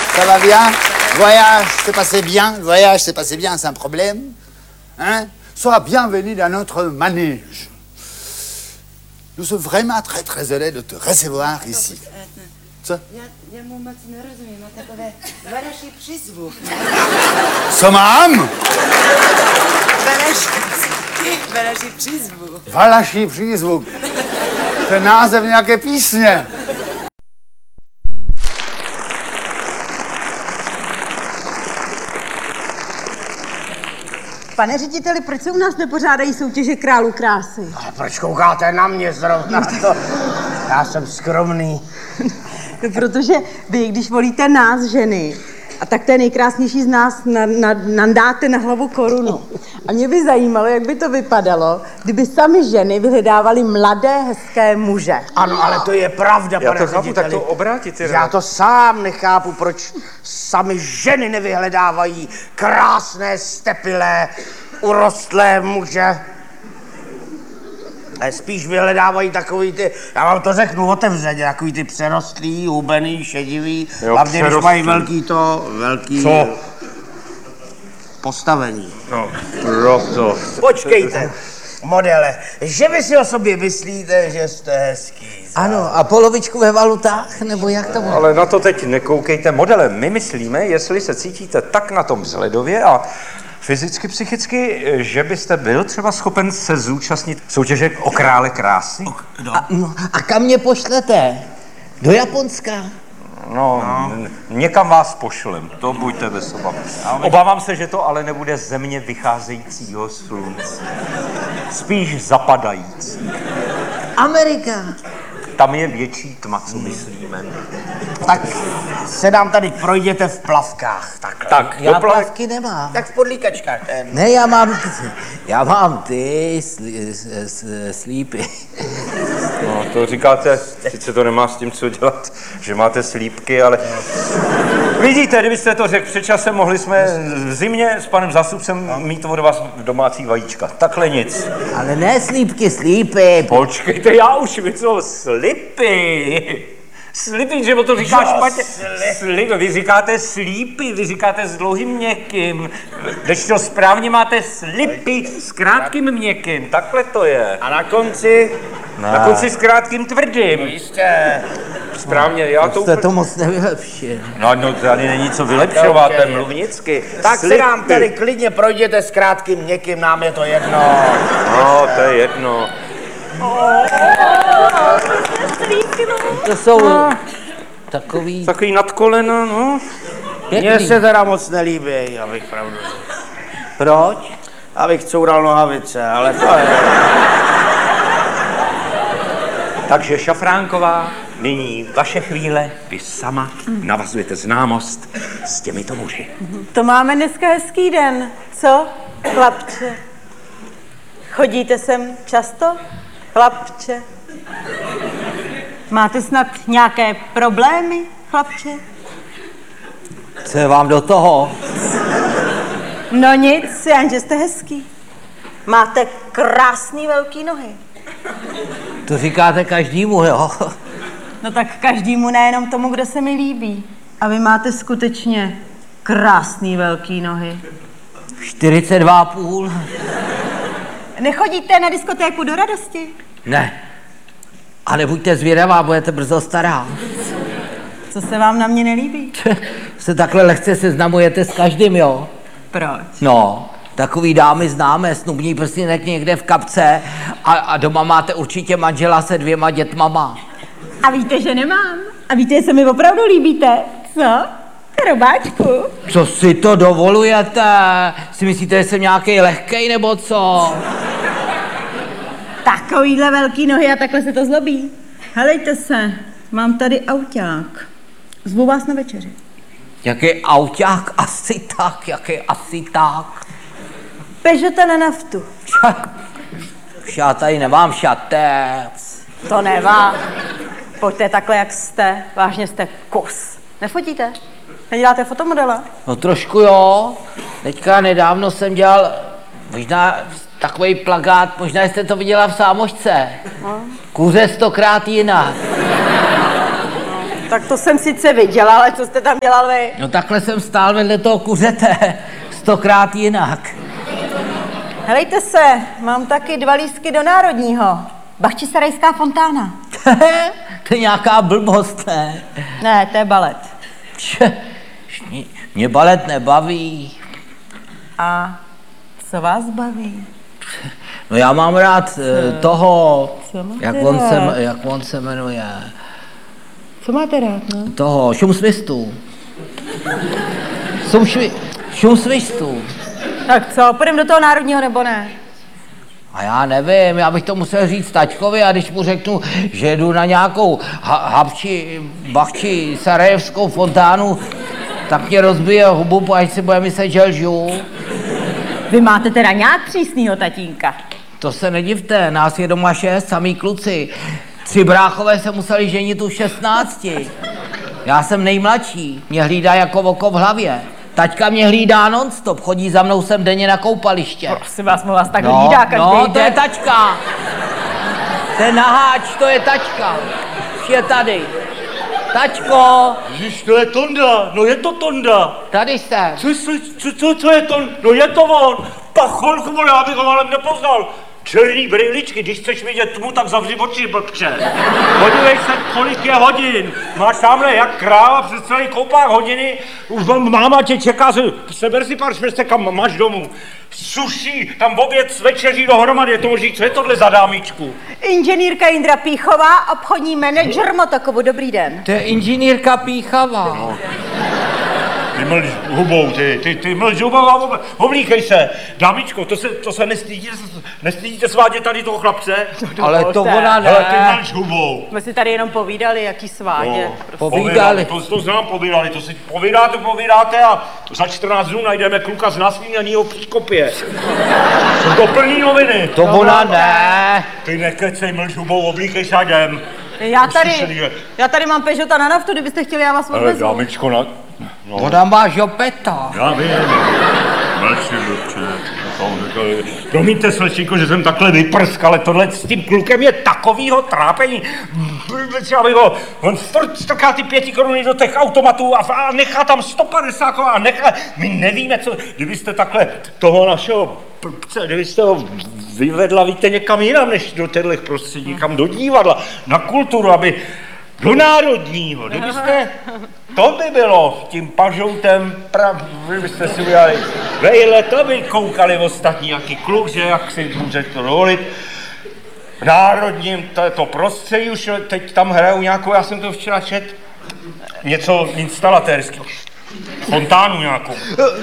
Ça va bien? Voyage s'est passé bien? Voyage s'est passé bien sans problème? Hein? Sois bienvenue dans notre manège. Nous sommes vraiment très très heureux de te recevoir ici. Co? Já mu moc nerozumím, má takové varaší přízvuk. Co mám? Varaší přízvuk. Valaší přízvuk. To je název nějaké písně. Pane řediteli, proč se u nás nepořádají soutěže králů krásy? A proč koukáte na mě zrovna to? Já jsem skromný. No, protože vy, když volíte nás, ženy, a tak to je nejkrásnější z nás, nandáte na hlavu korunu. A mě by zajímalo, jak by to vypadalo, kdyby sami ženy vyhledávaly mladé, hezké muže. Ano, ale to je pravda, pane řediteli. Tak to obrátit. Já to sám nechápu, proč sami ženy nevyhledávají krásné, stepilé, urostlé muže. Ale spíš vyhledávají takový ty, já vám to řeknu otevřeně, takový ty přerostlý, hubený, šedivý, hlavně když mají velký Co? postavení. No, proto. Počkejte, modele, že vy si o sobě myslíte, že jste hezký. Ano, a polovičku ve valutách, nebo jak to bude? Ale na to teď nekoukejte modelem. My myslíme, jestli se cítíte tak na tom vzhledově a fyzicky, psychicky, že byste byl třeba schopen se zúčastnit soutěže o krále krásy? A kam mě pošlete? Do Japonska? No, někam vás pošlem, to buďte bez obav. Obávám se, že to ale nebude země vycházejícího slunce. Spíš zapadající. Amerika. Tam je větší tma, co myslíme. Tak se nám tady projděte v plavkách. Tak, Já plavky nemám. Tak v podlíkačkách. Ne, já mám ty slípy. No, to říkáte, sice to nemá s tím co dělat, že máte slípky, ale... Vidíte, kdybyste to řekl před časem, mohli jsme v zimě s panem zástupcem mít od vás domácí vajíčka. Takhle nic. Ale ne slípy. Počkejte, já už vím, co slipy. Slipy, že to říkáš špatně. Vy říkáte slípy, vy říkáte s dlouhým měkkým. Když to správně máte slipy s krátkým měkkým. Takhle to je. A na konci? Na konci s krátkým tvrdým. Jistě. Správně, já to Jste to moc nevylepšil. No, tady není co vylepšovat, to je mluvnicky. Tak se nám tady klidně projděte s krátkým měkkým, nám je to jedno. No, to je jedno. To jsou takový... Takový nad kolena, no. Mně se teda moc nelíbí, abych pravdu řekl. Proč? Abych coural nohavice, ale to je... Takže Šafránková, nyní vaše chvíle, vy sama navazujete známost s těmito muži. To máme dneska hezký den, co, chlapče? Chodíte sem často, chlapče? Máte snad nějaké problémy, chlapče? Co je vám do toho? No nic, jenže jste hezký. Máte krásný velký nohy. To říkáte každému, jo? No tak každému, nejenom tomu, kdo se mi líbí. A vy máte skutečně krásný velký nohy. 42,5. Nechodíte na diskotéku do radosti? Ne. A nebuďte zvědavá, budete brzo stará. Co se vám na mě nelíbí? Se takhle lehce seznamujete s každým, jo? Proč? No, takový dámy známe, snubní prstínek někde v kapce a doma máte určitě manžela se 2 dětmama. A víte, že nemám. A víte, že se mi opravdu líbíte, co? Robáčku. Co si to dovolujete? Si myslíte, že jsem nějaký lehkej nebo co? Takovýhle velký nohy a takhle se to zlobí. Helejte se, mám tady auták. Zvu vás na večeři. Jaký auták? Jaký asi tak. Pežete na naftu. Já tady nemám šatec. To nevá. Pojďte takhle, jak jste. Vážně jste kus. Nefotíte? Neděláte fotomodela? No trošku jo. Teďka nedávno jsem dělal možná takový plakát, možná jste to viděla v Sámošce. Kuře 100krát jinak. Tak to jsem sice viděla, ale co jste tam dělal vy? No takhle jsem stál vedle toho kuřete, 100krát jinak. Helejte se, mám taky 2 lístky do Národního. Bachčisarajská fontána. To je nějaká blbost, ne? Ne, to je balet. Mě balet nebaví. A co vás baví? No já mám rád toho, Co máte jak on se jmenuje, Co máte rád, no? toho šumsvistů. Šumsvistů. Tak co, půjdeme do toho Národního nebo ne? A já nevím, já bych to musel říct taťkovi a když mu řeknu, že jdu na nějakou Bachči sarajevskou fontánu, tak mě rozbije hubu, až si bude myslet, že lžu. Vy máte teda nějak přísnýho tatínka. To se nedivte, nás je doma 6, samý kluci. 3 bráchové se museli ženit už 16. Já jsem nejmladší, mě hlídá jako oko v hlavě. Taťka mě hlídá non-stop, chodí za mnou sem denně na koupaliště. Prosím vás, mu vás tak hlídá každý No, den. to je taťka. Ten naháč, to je taťka. Už je tady. Taťko, Ježiš, to je Tonda, no je to Tonda. tady jste. Co je to? No je to on. Pacholku, vole, já bych ho ale nepoznal. Černý brýličky, když chceš vidět tmu, tak zavři oči, blbče. Podívej se, kolik je hodin. Máš tamhle jak kráva přes celý koupák hodiny. Už máma tě čeká, seber si pár švestek, kam máš domů. Suší, tam oběd s večeří dohromady, je to možný, co je tohle za dámičku? Inženýrka Jindra Píchová, obchodní manažer Motokovu, dobrý den. To je inženýrka Píchava. No. Ty mlž hubou, ty mlž hubou a oblíkej se. Dámičko, to se nestydíte svádět tady toho chlapce? Ale to ona Ale ty ne. mlž hubou. My si tady jenom povídali, jaký svádě. Povídali. To znám, povídali, to si povídáte a za 14 dnů najdeme kluka z nasvíněnýho příkopě. Jsou to plný noviny. To ona ne. Ty nekecej, mlž hubou, oblíkej se a jdem. Já tady mám Peugeota na naftu, kdybyste chtěli, já vás Ale odvezu. dámičko, no. Ona má žopeta. Já vím. Mlčí, blbče. Promiňte, slečíko, že jsem takhle vyprsk, ale tohle s tím klukem je takovýho trápení. On furt strká ty 5 koruny do těch automatů a nechá tam 150 a nechá. My nevíme, co. Kdybyste takhle toho našeho blbce, kdybyste ho vyvedla, víte, někam jinam, než do těchto prostředí, někam do divadla, na kulturu, aby do Národního, kdybyste, to by bylo tím pažoutem, kdybyste si udělali vejle, to by koukali ostatní, jaký kluk, že jak si může to dovolit. V Národním to prostředí už teď tam hrajou nějakou, já jsem to včera čet, něco instalatérského, fontánu nějakou.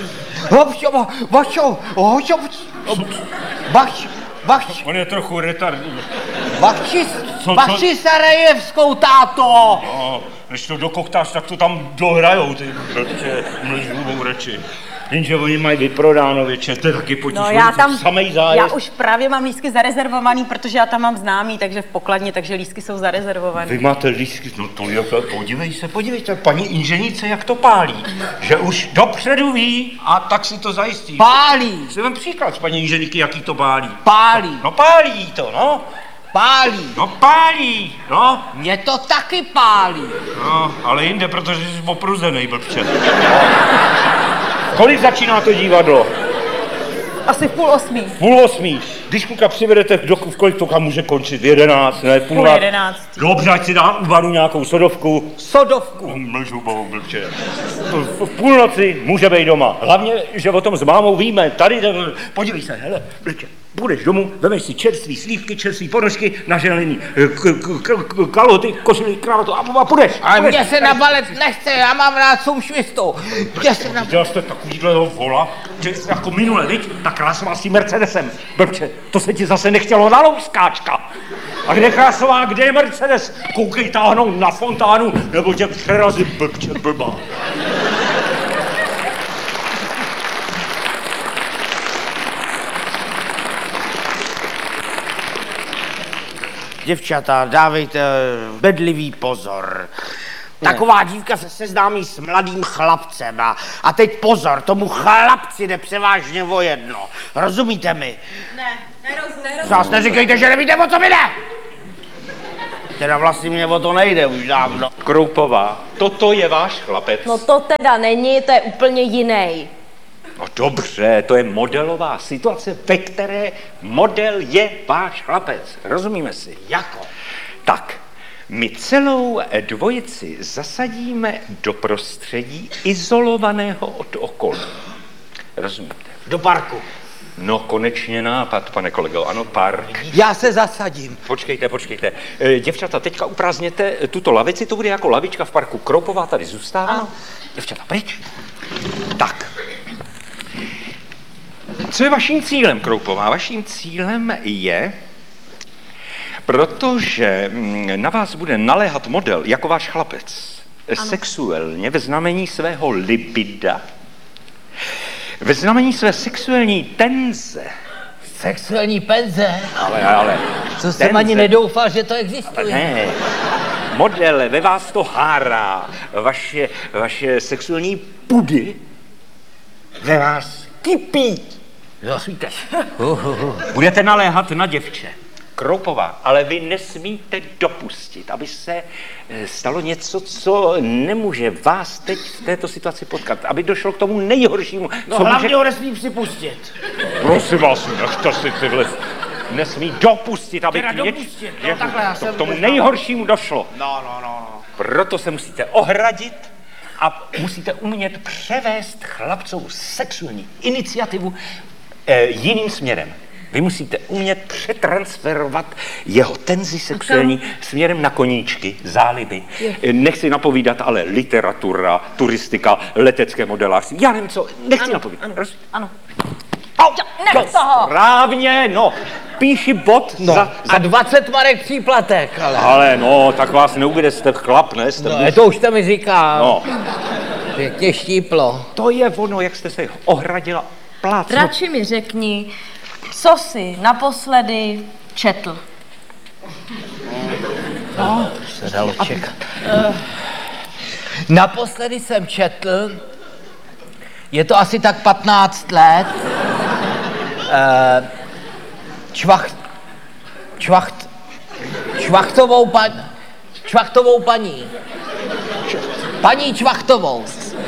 On je trochu retard. Bachči sarajevskou, táto. No, než to dokoktáš, tak to tam dohrajou, ty blbče, mlžvůvou reči. Jenže oni mají vyprodáno, většině, to je taky potíž, No já tam, samej zájezd. já už právě mám lístky zarezervovaný, protože já tam mám známý, takže v pokladně, takže lístky jsou zarezervovaný. Vy máte lístky, no to je, podívejte, paní inženýrce, jak to pálí, že už dopředu ví a tak si to zajistí. Pálí. Si vem příklad z paní inženýrky, jaký to pálí. Pálí. No pálí to, no. Pálí. No pálí, no. Mě to taky pálí. No, ale jinde, protože jsi opruzenej, blbče. Kolik začíná to divadlo? Asi v 7:30. 7:30. Když kluka přivedete, v kolik to kam může končit? 11, ne? 10:30. Dobře, ať si dá u baru nějakou sodovku. Sodovku. Mlžubou, blbče. V půlnoci může být doma. Hlavně, že o tom s mámou víme. Tady, podívej se, hele, blbče. Půjdeš domů, vemeš si čerstvý slívky, čerstvý ponožky, naželený kalhoty, košily, kravatu a půjdeš. Ale mě se na balet nechce, já mám rád soumšvistu. Viděl jste takovýhleho vola, že jako minule, viď? Ta krásová s tím Mercedesem. Blbče, to se ti zase nechtělo na louskáčka. A kde krásová, kde je Mercedes? Koukej, táhnou na fontánu, nebo tě přerazí, blbče, blbá. Děvčata, dávejte bedlivý pozor. Taková dívka se seznámí s mladým chlapcem a teď pozor, tomu chlapci jde převážně o jedno. Rozumíte mi? Ne, nerozumím. Zás neříkejte, že nevíte, o co mi jde! Teda vlastně mě o to nejde už dávno. Kroupová, toto je váš chlapec. No to teda není, to je úplně jiný. No dobře, to je modelová situace, ve které model je váš chlapec. Rozumíme si? Jako? Tak, my celou dvojici zasadíme do prostředí izolovaného od okolí. Rozumíte? Do parku. No, konečně nápad, pane kolego, ano, park. Já se zasadím. Počkejte. Děvčata, teďka uprázdněte tuto lavici, to bude jako lavička v parku. Kroupová tady zůstává. Ano. Děvčata, pryč. Tak. Co je vaším cílem, Kroupová? Vaším cílem je, protože na vás bude naléhat model jako váš chlapec, sexuálně ve znamení svého libida, ve znamení své sexuální tenze. Sexuální penze? Ale. Co jsem ani nedoufal, že to existuje. Ne. Model, ve vás to hárá. Vaše sexuální pudy ve vás kypí. Zasvíte. Budete naléhat na děvče. Kroupová, ale vy nesmíte dopustit, aby se stalo něco, co nemůže vás teď v této situaci potkat. Aby došlo k tomu nejhoršímu. No hlavně ho nesmí připustit. Prosím vás, nechte si tyhle... Nesmí dopustit, aby k tomu nejhoršímu došlo. No. Proto se musíte ohradit a musíte umět převést chlapcovou sexuální iniciativu jiným směrem. Vy musíte umět přetransferovat jeho tenzi sexuální směrem na koníčky, záliby. Nechci napovídat, ale literatura, turistika, letecké modelářství. Já nevím co, nechci napovídat. Ano. Nech toho! Správně, no. Píši bod za... A 20 marek příplatek, ale... Ale no, tak vás neubede, jste chlap, ne? Jste No, to už to mi říká. No. Pěkně štíplo. To je ono, jak jste se ohradila plácnu. Radši mi řekni, co jsi naposledy četl. No, se dalo čekat. Naposledy jsem četl, je to asi tak 15 let, Čvachtovou paní. Paní Čvachtovou.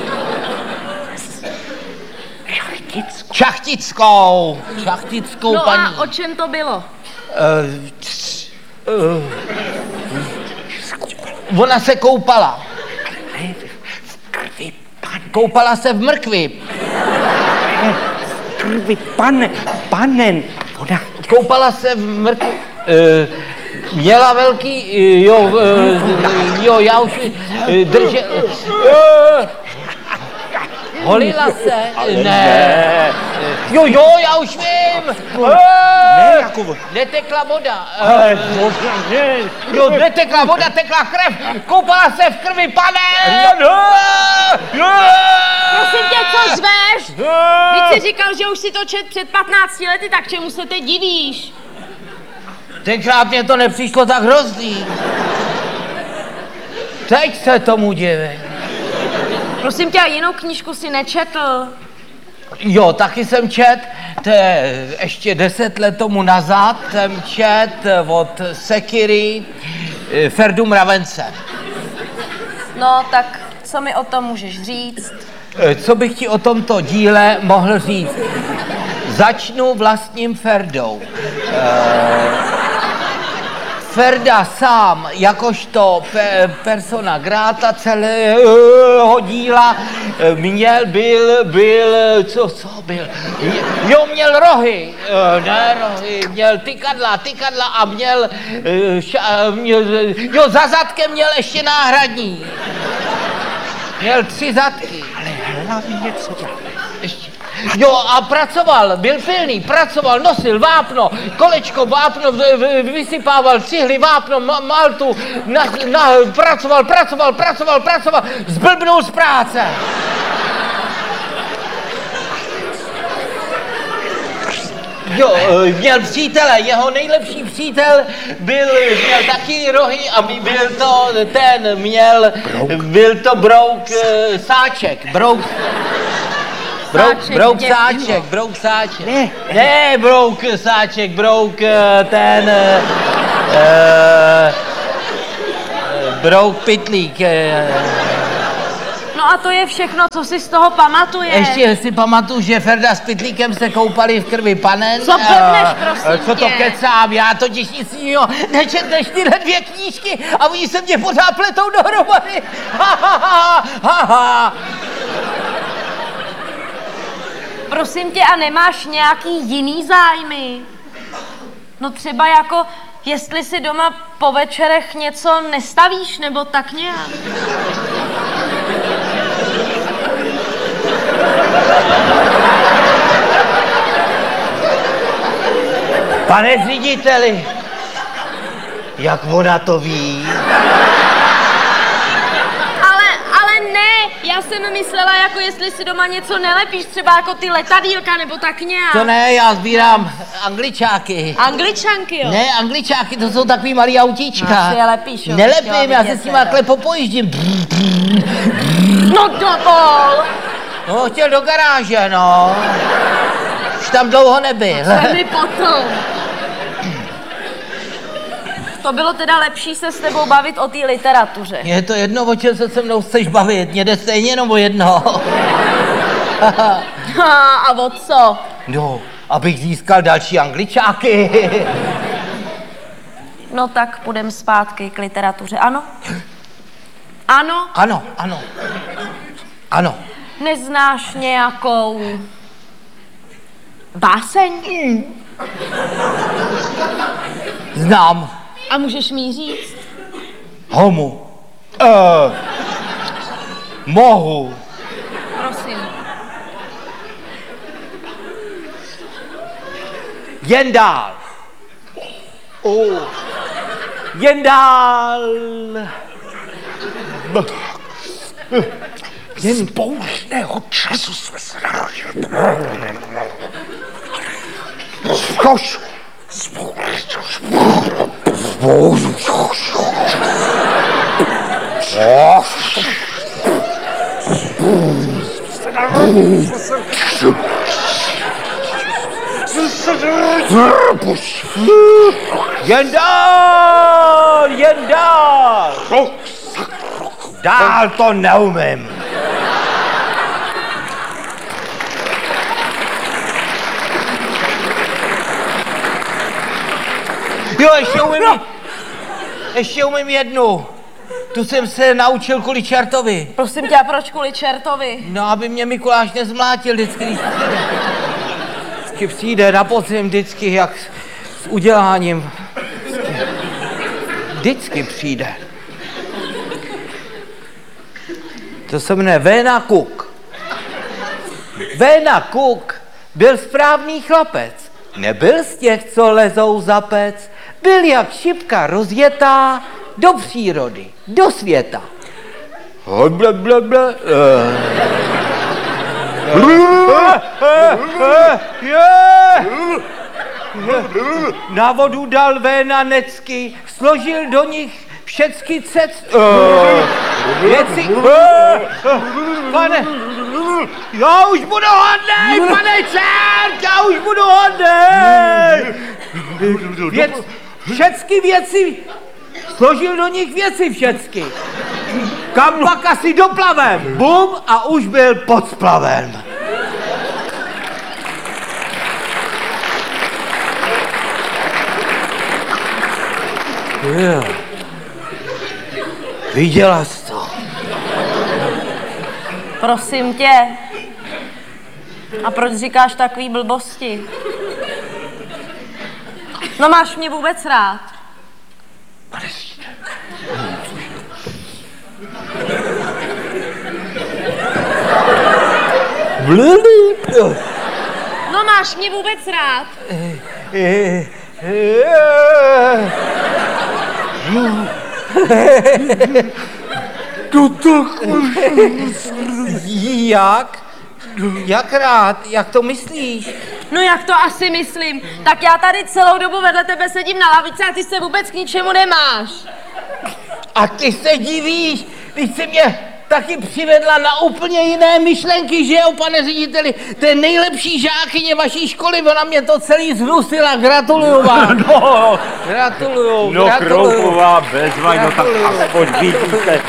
Šachtickou No paní. a o čem to bylo? Ona se koupala. Krvi, Koupala se v mrkvi. krvi, panen. Voda. Koupala se v mrkvi. Měla velký, já už držel. Holila se? Ne. Jo, já už vím. Ne, Jakubu. Netekla voda. Jo, netekla voda, tekla krev. Koupala se v krvi, pane. Prosím tě, co zveš? Teď jsi říkal, že už si to čet před 15 lety, tak čemu se teď divíš? Tenkrát mě to nepřišlo tak hrozný. Teď se tomu divím. Prosím tě, a jinou knížku si nečetl? Jo, taky jsem čet, to je ještě 10 let tomu nazad, jsem čet od Sekiry Ferdu Mravence. No, tak co mi o tom můžeš říct? Co bych ti o tomto díle mohl říct? Začnu vlastním Ferdou. Ferda sám, jakožto persona grata celého díla, měl rohy, měl tykadla a měl za zadkem měl ještě náhradní. Měl 3 zadky. Ale hlavně co dělá? Ještě. Jo, a byl pilný, nosil vápno, kolečko, vápno, vysypával cihly, vápno, maltu, pracoval, zblbnul z práce. Jo, měl přítele, jeho nejlepší přítel měl taky rohy a byl to Brouk Sáček, Brouk Sáček. Ne, Brouk Sáček, Brouk Pytlík. No a to je všechno, co si z toho pamatuješ. Ještě si pamatuju, že Ferda s Pytlíkem se koupali v krvi panen. Co blbneš, prosím Co to tě? kecám, já totiž nic jiného nečet než tyhle 2 knížky a oni se mě pořád pletou dohromady. Prosím tě, a nemáš nějaký jiný zájmy? No třeba jako, jestli si doma po večerech něco nestavíš, nebo tak nějak. Pane řediteli, jak ona to ví? Ale ne, já jsem myslela, jako jestli si doma něco nelepíš, třeba jako ty letadýlka, nebo tak nějak. To ne, já sbírám angličáky. Angličanky, jo? Ne, angličáky, to jsou takový malý autíčka. No, si je lepíš, jo? Nelepím, já se s nima takhle popojíždím. No dovol! No, chtěl do garáže, no. Už tam dlouho nebyl. Co mi potom? To bylo teda lepší se s tebou bavit o té literatuře. Je to jedno, o čem se mnou chceš bavit, mě jde stejně jenom o jedno. A o co? No, abych získal další angličáky. No tak půjdem zpátky k literatuře, ano? Ano? Ano, ano. Ano. Neznáš nějakou báseň? Znám. A můžeš mi ji říct? Homu. Mohu. Prosím. Jen dál. Jen dál. Jen pouštného času jsme se narodili. Zkoš. Jen dál, jen dál. Dál to neumím. Jo, ještě umím jednu. Tu jsem se naučil kvůli čertovi. Prosím tě, a proč kvůli čertovi? No, aby mě Mikuláš nezmlátil vždycky, když přijde. Vždycky přijde na podzim, vždycky jak s uděláním. Vždycky přijde. To se jmenuje Véna Kuk. Véna Kuk byl správný chlapec. Nebyl z těch, co lezou za pec. Byl jak šipka rozjetá do přírody, do světa. Na vodu dal Véna necky, složil do nich všecky věci. Pane, já už budu hodnej, pane čert, já už budu hodnej. Všecky věci, složil do nich věci všecky. Kam pak asi doplavem, bum, a už byl pod splavem. Viděla jsi to? Prosím tě. A proč říkáš takový blbosti? No máš mě vůbec rád? No máš mě vůbec rád? To tak. Jak? Jak rád? Jak to myslíš? No jak to asi myslím? Tak já tady celou dobu vedle tebe sedím na lavici a ty se vůbec k ničemu nemáš. A ty se divíš, když jsi mě taky přivedla na úplně jiné myšlenky, že jo, pane řediteli? To je nejlepší žákyně vaší školy, ona mě to celý zhnusila, gratuluju vám. No, Gratuluju, no Kroupová bezvaj, no tak aspoň vidíte.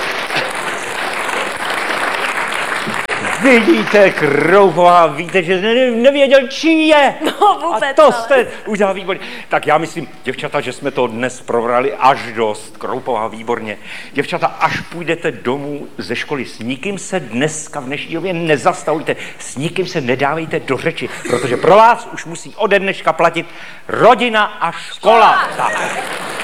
Vidíte, Kroupová, víte, že nevěděl, čí je. No vůbec, a to jste udělal výborně. Tak já myslím, děvčata, že jsme to dnes probrali až dost. Kroupová, výborně. Děvčata, až půjdete domů ze školy, s nikým se dneska v dnešní době nezastavujte, s nikým se nedávejte do řeči, protože pro vás už musí ode dneška platit rodina a škola. Tak.